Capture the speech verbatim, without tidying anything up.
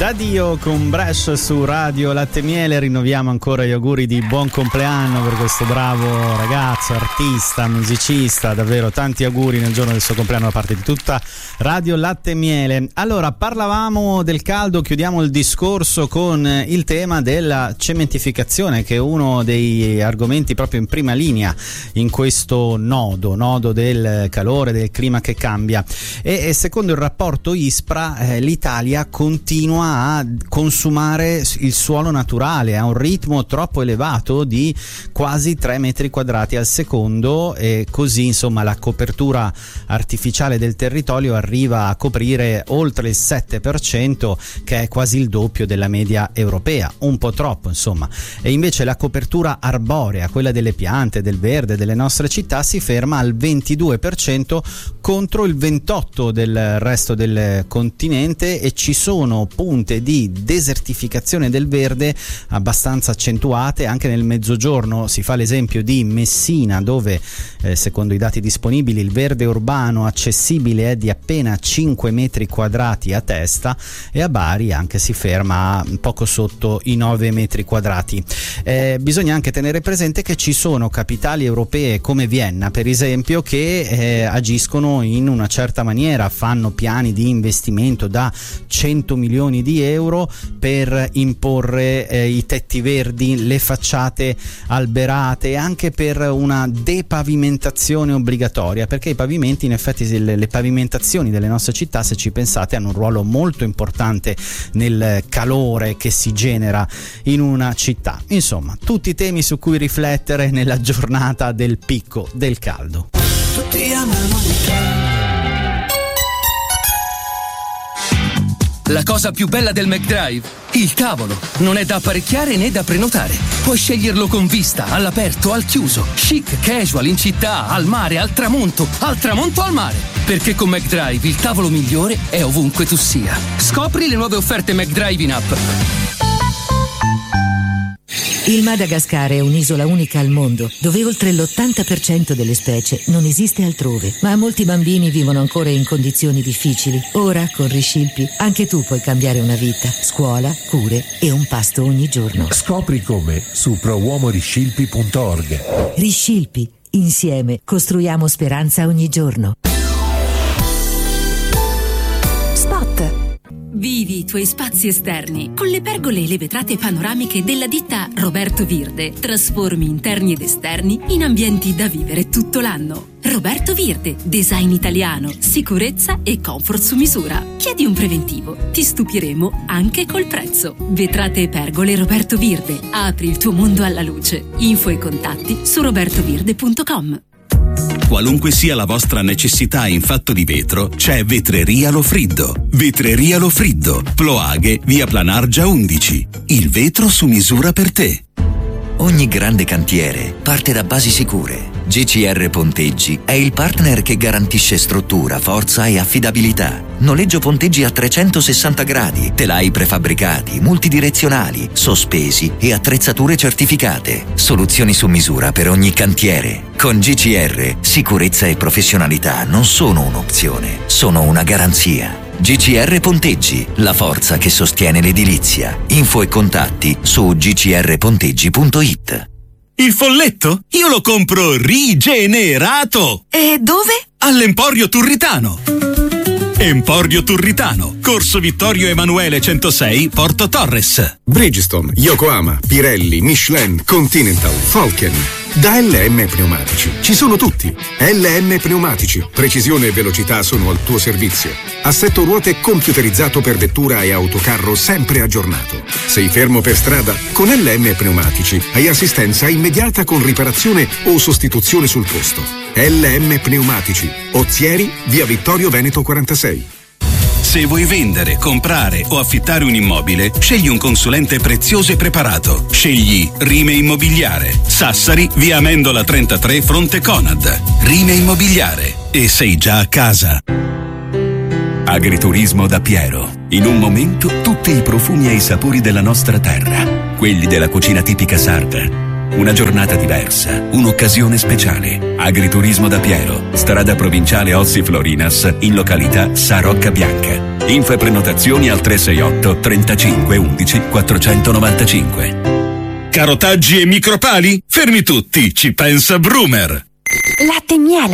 Da Dio con Bresh su Radio Latte Miele. Rinnoviamo ancora gli auguri di buon compleanno per questo bravo ragazzo, artista, musicista. Davvero tanti auguri nel giorno del suo compleanno da parte di tutta Radio Latte Miele. Allora, parlavamo del caldo, chiudiamo il discorso con il tema della cementificazione, che è uno dei argomenti proprio in prima linea in questo nodo, nodo del calore, del clima che cambia. E, e secondo il rapporto ISPRA eh, l'Italia continua a consumare il suolo naturale a un ritmo troppo elevato di quasi tre metri quadrati al secondo, e così insomma la copertura artificiale del territorio arriva a coprire oltre il sette per cento, che è quasi il doppio della media europea, un po' troppo insomma. E invece la copertura arborea, quella delle piante, del verde, delle nostre città, si ferma al ventidue per cento contro il ventotto per cento del resto del continente, e ci sono punti di desertificazione del verde abbastanza accentuate anche nel mezzogiorno. Si fa l'esempio di Messina, dove eh, secondo i dati disponibili il verde urbano accessibile è di appena cinque metri quadrati a testa, e a Bari anche si ferma a poco sotto i nove metri quadrati. Eh, bisogna anche tenere presente che ci sono capitali europee come Vienna, per esempio, che eh, agiscono in una certa maniera, fanno piani di investimento da cento milioni di euro per imporre eh, i tetti verdi, le facciate alberate, anche per una depavimentazione obbligatoria, perché i pavimenti, in effetti le, le pavimentazioni delle nostre città, se ci pensate, hanno un ruolo molto importante nel calore che si genera in una città. Insomma, tutti temi su cui riflettere nella giornata del picco del caldo. Tutti amano. La cosa più bella del McDrive? Il tavolo. Non è da apparecchiare né da prenotare. Puoi sceglierlo con vista, all'aperto, al chiuso, chic, casual, in città, al mare, al tramonto, al tramonto al mare. Perché con McDrive il tavolo migliore è ovunque tu sia. Scopri le nuove offerte McDrive in app. Il Madagascar è un'isola unica al mondo, dove oltre l'ottanta per cento delle specie non esiste altrove, ma molti bambini vivono ancora in condizioni difficili. Ora, con Riscilpi, anche tu puoi cambiare una vita, scuola, cure e un pasto ogni giorno. Scopri come su prouomoriscilpi punto org. Riscilpi, insieme costruiamo speranza ogni giorno. Vivi i tuoi spazi esterni con le pergole e le vetrate panoramiche della ditta Roberto Virde. Trasformi interni ed esterni in ambienti da vivere tutto l'anno. Roberto Virde, design italiano, sicurezza e comfort su misura. Chiedi un preventivo, ti stupiremo anche col prezzo. Vetrate e pergole Roberto Virde, apri il tuo mondo alla luce. Info e contatti su roberto virde punto com. Qualunque sia la vostra necessità in fatto di vetro, c'è Vetreria Lofriddo. Vetreria Lofriddo, Ploaghe, via Planargia undici. Il vetro su misura per te. Ogni grande cantiere parte da basi sicure. G C R Ponteggi è il partner che garantisce struttura, forza e affidabilità. Noleggio ponteggi a trecentosessanta gradi, telai prefabbricati, multidirezionali, sospesi e attrezzature certificate. Soluzioni su misura per ogni cantiere. Con G C R, sicurezza e professionalità non sono un'opzione, sono una garanzia. G C R Ponteggi, la forza che sostiene l'edilizia. Info e contatti su g c r ponteggi punto i t. Il folletto? Io lo compro rigenerato! E dove? All'Emporio Turritano. Emporio Turritano, Corso Vittorio Emanuele centosei, Porto Torres. Bridgestone, Yokohama, Pirelli, Michelin, Continental, Falken. Da L M Pneumatici ci sono tutti. L M Pneumatici, precisione e velocità sono al tuo servizio. Assetto ruote computerizzato per vettura e autocarro sempre aggiornato. Sei fermo per strada? Con L M Pneumatici hai assistenza immediata con riparazione o sostituzione sul posto. L M Pneumatici, Ozieri, via Vittorio Veneto quarantasei. Se vuoi vendere, comprare o affittare un immobile, scegli un consulente prezioso e preparato. Scegli Rime Immobiliare. Sassari, via Amendola trentatré, fronte Conad. Rime Immobiliare. E sei già a casa. Agriturismo da Piero. In un momento tutti i profumi e i sapori della nostra terra. Quelli della cucina tipica sarda. Una giornata diversa, un'occasione speciale. Agriturismo da Piero, strada provinciale Ossi Florinas, in località Sa Rocca Bianca. Info e prenotazioni al tre sei otto trentacinque undici quattrocentonovantacinque. Carotaggi e micropali? Fermi tutti, ci pensa Brumer. Latte e miele.